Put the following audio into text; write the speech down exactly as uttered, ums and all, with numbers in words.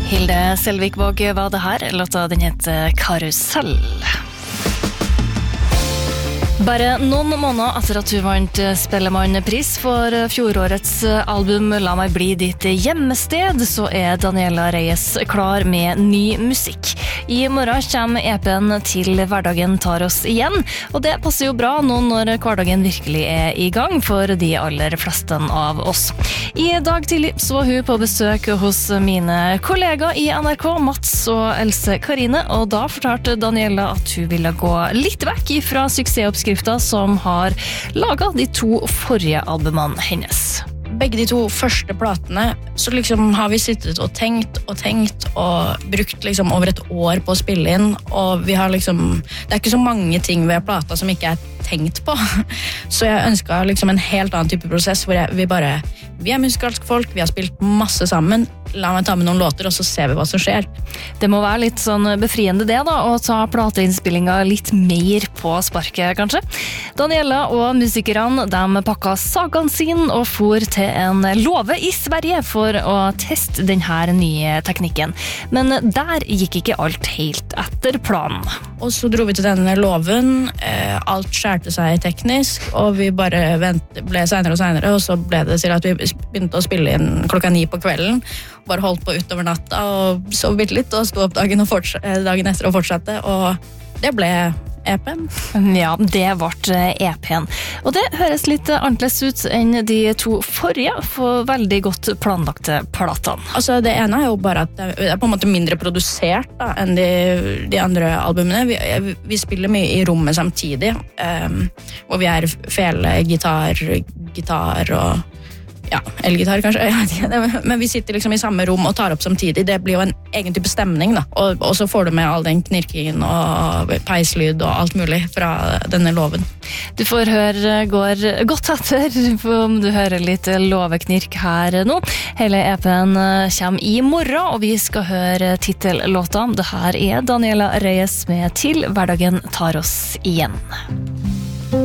Hilde Selvikvåg var det her. Låta den heter Karusell. Bare noen måneder etter at du vant Spellemannpris for fjorårets album La meg bli ditt hjemmested, så er Daniela Reyes klar med ny musikk. I morgen kommer E P-en til Hverdagen tar oss igjen, og det passer jo bra nå når hverdagen virkelig er i gang for de aller fleste av oss. I dag tidlig så var hun på besøk hos mine kollegaer i N R K, Mats og Else Karine, og da fortalte Daniela at hun ville gå litt vekk fra suksessoppskriften som har laget de to forrige albumene hennes. Begge de to første platene, så liksom har vi sittet og tenkt og tenkt og brukt liksom over et år på å spille inn, og vi har liksom, det er ikke så mange ting ved plata som ikke er tenkt på. Så jeg ønsket liksom en helt annen type prosess, hvor jeg, vi bare, vi er musikalske folk, vi har spilt masse sammen, la meg ta med noen låter, og så ser vi hva som skjer. Det må være litt sånn befriende det da, å ta plateinnspillingen litt mer på sparket, kanskje. Daniela og musikerne, de pakket sagene sin og for til en låve i Sverige for å teste denne nye teknikken. Men der gikk ikke alt helt etter planen. Og så dro vi til denne låven, alt skjærte seg teknisk, og vi bare vent, ble senere og senere, og så ble det til at vi begynte å spille inn klokka ni på kvelden, bare holdt på utover natta og sov bitte litt og stod opp dagen, og dagen etter og fortsatte, og det ble E P-en. Ja, det ble E P-en. Og det høres litt annerledes ut enn de to forrige for veldig godt planlagte platene. Altså, det ene er jo bare at det er på en måte mindre produsert da, enn de, de andre albumene. Vi, vi spiller mye i rommet samtidig, um, hvor vi er fele, gitar, gitar og ja, elgitar kanskje, jeg vet ikke, men vi sitter liksom i samme rom og tar opp samtidig. Det blir jo en egen type stemning da, og, og så får du med all den knirkingen og peislyd og alt mulig fra denne låven. Du får høre går godt etter om du hører litt låveknirk her nå. Hele E P-en kommer i morgen, og vi skal høre titellåta. Det her er Daniela Reyes med Til Hverdagen tar oss igjen.